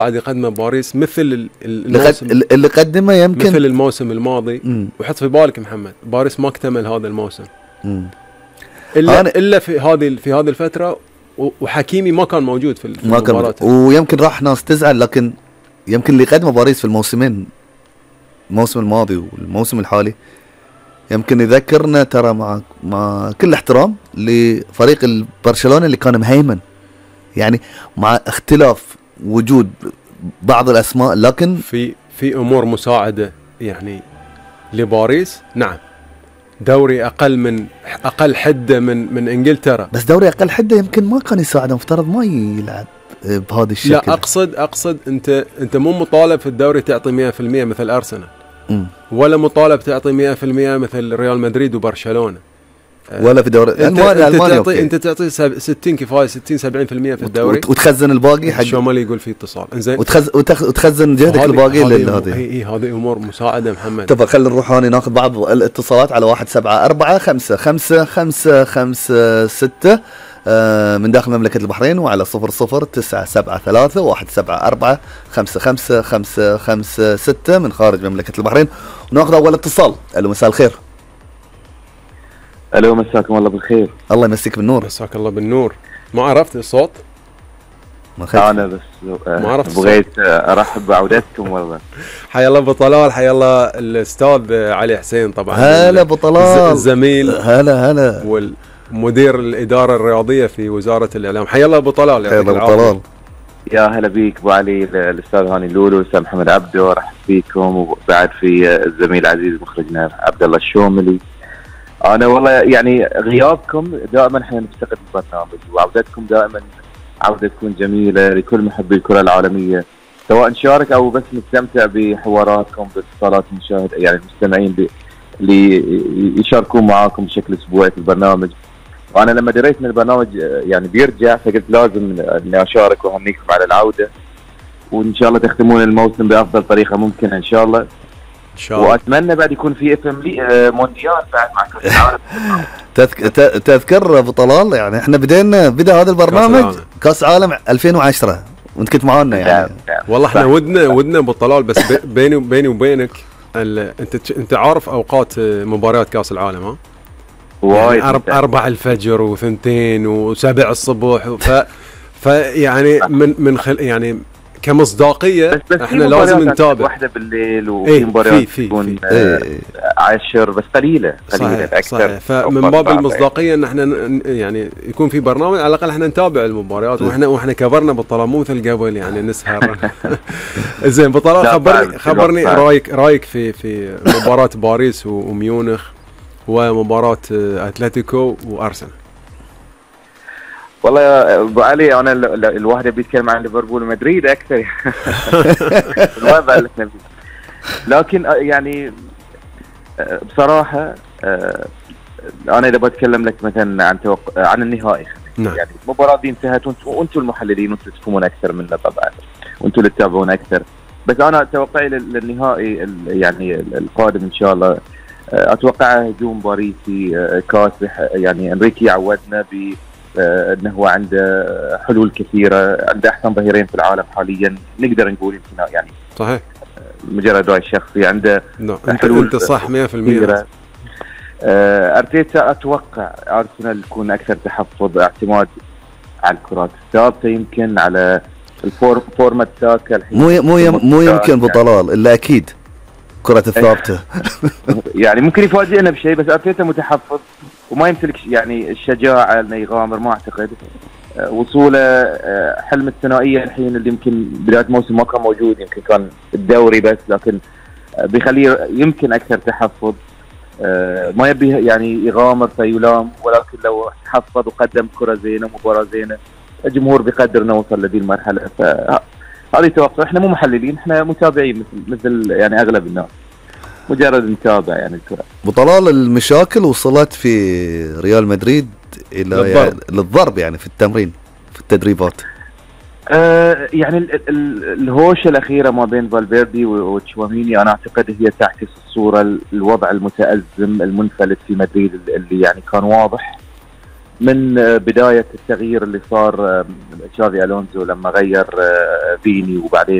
قاعد يقدمه باريس مثل الموسم اللي قدمه يمكن مثل الموسم الماضي. وحط في بالك محمد، باريس ما اكتمل هذا الموسم الا في هذه الفتره، وحكيمي ما كان موجود في المباراه. ويمكن راح ناس تزعل، لكن يمكن اللي قدمه باريس في الموسمين، الموسم الماضي والموسم الحالي، يمكن يذكرنا ترى مع كل احترام لفريق برشلونة اللي كان مهيمن، يعني مع اختلاف وجود بعض الاسماء، لكن في امور مساعده يعني لباريس. نعم، دوري اقل حده من انجلترا، بس دوري اقل حده يمكن ما كان يساعده، مفترض ما يلعب بهذا الشكل. لا، اقصد انت مو مطالب في الدوري تعطي 100% مثل ارسنال، ولا مطالب تعطي 100% مثل ريال مدريد وبرشلونه، ولا في دوري الالماني. انت تعطي 60 كفايه، 60 70% في الدوري، وتخزن الباقي حق شمال يقول في اتصال. انزين، وتخزن جهدك الباقي هذه امور مساعده محمد. طب خلينا نروح هون ناخذ بعض الاتصالات على 174-555-6 من داخل مملكة البحرين، وعلى 00-973-174-5555-6 من خارج مملكة البحرين. وناخذ أول اتصال. ألو، مساء الخير. ألو، مساكم الله بالخير. الله يمسيك بالنور. مساك الله بالنور. ما عرفت الصوت؟ أنا بس ما عرفت، بغيت أرحب بعودتكم والله. حيا الله أبو طلال، حيا الله الأستاذ علي حسين طبعا. هلا أبو طلال، الزميل. هلا. مدير الإدارة الرياضية في وزارة الإعلام. حيا الله أبو طلال. حيا الله أبو طلال. يا هلا بيك أبو علي، الأستاذ هاني لولو، الأستاذ محمد عبده، رحب فيكم، وبعد في الزميل العزيز مخرجنا عبد الله الشوملي. أنا والله يعني غيابكم دائما احنا نفتقد البرنامج، وعودتكم دائما عودة تكون جميلة لكل محبي الكرة العالمية، سواء نشارك أو بس نستمتع بحواراتكم باتصالات المشاهد، يعني المستمعين اللي يشاركون معاكم بشكل أسبوعي في البرنامج. وأنا لما دريت من البرنامج يعني بيرجع، فقلت لازم إني أشارك وأهنيكم على العودة، وإن شاء الله تختمون الموسم بأفضل طريقة ممكنة إن شاء الله. إن شاء الله. وأتمنى بعد يكون في مونديال بعد مع كأس العالم. تذكر أبو طلال، يعني إحنا بدأ هذا البرنامج كأس عالم 2010 وأنت كنت معانا يعني. والله إحنا ودنا أبو طلال، بس بيني وبينك أنت عارف أوقات مباريات كأس العالم، ها؟ يعني 4 الفجر و2 و7 الصبح، فيعني يعني كمصداقية احنا لازم نتابع. واحدة بالليل وفي مباريات تكون 10 بس قليلة أكثر. صحيح. فمن باب المصداقية ان احنا يعني يكون في برنامج على الأقل احنا نتابع المباريات، واحنا كبرنا بالطلال مو مثل قبل يعني نسهر. زين بالطلال، خبرني رايك في مباراة باريس وميونخ ومباراة اتلتيكو وارسنال. والله يا ابو علي، انا الواحد بيتكلم عن ليفربول ومدريد اكثر الوضع اللي احنا فيه، لكن يعني بصراحه انا اذا بتكلم لك مثلا عن النهائي، يعني المباراه دي انتهت وانتم المحللين وانتم تفهمون اكثر منا طبعا، وانتم اللي تتابعون اكثر، بس انا توقعي للنهائي يعني القادم ان شاء الله اتوقع هجوم باريسي كاسح. يعني انريكي عودنا انه هو عنده حلول كثيره، عنده احسن ظهيرين في العالم حاليا، نقدر نقول يمكن يعني صحيح مجرد راي شخصي، عنده حلول. انت صح 100%. ارتيتا اتوقع ارسنال يكون اكثر تحفظ، اعتماد على الكرات الثابته، يمكن على الفورمات ساكا الحين. مو يمكن بطلال الا اكيد كرة الثابتة. يعني ممكن يفاجئنا بشيء، بس ارتيتا متحفظ وما يمتلك يعني الشجاعة انه يغامر. ما اعتقد وصوله حلم الثنائية الحين اللي يمكن بداية الموسم ما كان موجود، يمكن كان الدوري بس، لكن بيخليه يمكن اكثر تحفظ. ما يبي يعني يغامر فيلام، ولكن لو تحفظ وقدم كرة زينة ومباراة زينة الجمهور بيقدر انه وصل لهذه المرحلة. هذه توقع، احنا مو محللين، احنا متابعين مثل يعني اغلب الناس، مجرد نتابع يعني الكرة. بطلال المشاكل وصلت في ريال مدريد الى للضرب يعني في التمرين في التدريبات. يعني الهوشه الاخيره ما بين فالفيردي وتشواميني انا اعتقد هي تعكس الصوره، الوضع المتازم المنفلت في مدريد اللي يعني كان واضح من بدايه التغيير اللي صار تشافي الونزو لما غير فيني وبعدين